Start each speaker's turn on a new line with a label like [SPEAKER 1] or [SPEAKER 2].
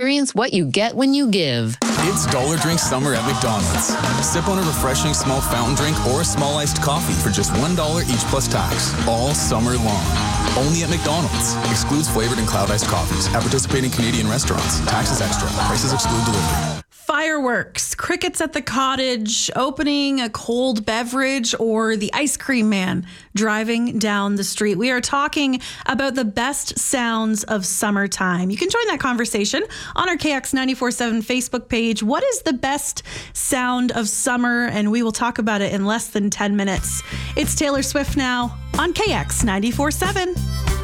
[SPEAKER 1] Experience what you get when you give.
[SPEAKER 2] It's Dollar Drink Summer at McDonald's. Sip on a refreshing small fountain drink or a small iced coffee for just $1 each plus tax. All summer long. Only at McDonald's. Excludes flavored and cloud iced coffees. At participating Canadian restaurants. Taxes extra. Prices exclude delivery.
[SPEAKER 3] Fireworks, crickets at the cottage, opening a cold beverage, or the ice cream man driving down the street. We are talking about the best sounds of summertime. You can join that conversation on our KX 94.7 Facebook page. What is the best sound of summer? And we will talk about it in less than 10 minutes. It's Taylor Swift now on KX 94.7.